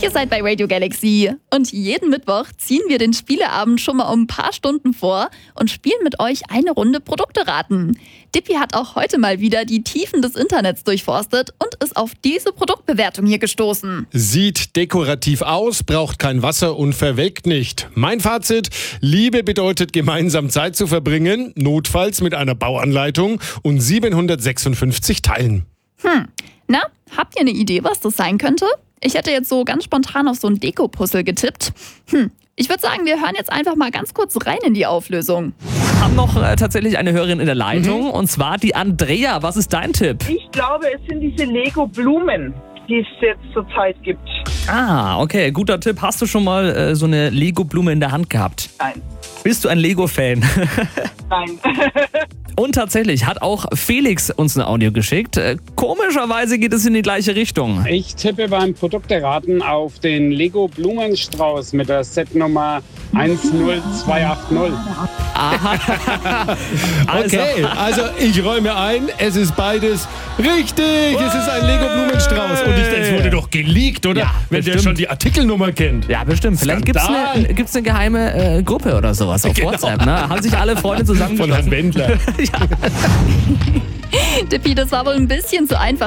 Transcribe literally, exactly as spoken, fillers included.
Ihr seid bei Radio Galaxy und jeden Mittwoch ziehen wir den Spieleabend schon mal um ein paar Stunden vor und spielen mit euch eine Runde Produkte raten. Dippy hat auch heute mal wieder die Tiefen des Internets durchforstet und ist auf diese Produktbewertung hier gestoßen. Sieht dekorativ aus, braucht kein Wasser und verwelkt nicht. Mein Fazit: Liebe bedeutet gemeinsam Zeit zu verbringen, notfalls mit einer Bauanleitung und siebenhundertsechsundfünfzig Teilen. Hm, na, habt ihr eine Idee, was das sein könnte? Ich hätte jetzt so ganz spontan auf so ein Deko-Puzzle getippt. Hm, ich würde sagen, wir hören jetzt einfach mal ganz kurz rein in die Auflösung. Wir haben noch äh, tatsächlich eine Hörerin in der Leitung, mhm. und zwar die Andrea. Was ist dein Tipp? Ich glaube, es sind diese Lego-Blumen, die es jetzt zurzeit gibt. Ah, okay, guter Tipp. Hast du schon mal äh, so eine Lego-Blume in der Hand gehabt? Nein. Bist du ein Lego-Fan? Nein. Und tatsächlich hat auch Felix uns ein Audio geschickt. Äh, komischerweise geht es in die gleiche Richtung. Ich tippe beim Produkteraten auf den Lego Blumenstrauß mit der Setnummer eins null zwei acht null. Aha. Also. Okay, also ich räume ein, es ist beides richtig. Es ist ein Lego Blumenstrauß. Und ich, es wurde doch geleakt, oder? Ja, wenn bestimmt. der schon die Artikelnummer kennt. Ja, bestimmt. Vielleicht gibt es eine, gibt's eine geheime äh, Gruppe oder sowas auf Genau. WhatsApp. Ne? Haben sich alle Freunde zusammengeschlossen. Von Herrn Wendler. Dippy, das war wohl ein bisschen zu einfach.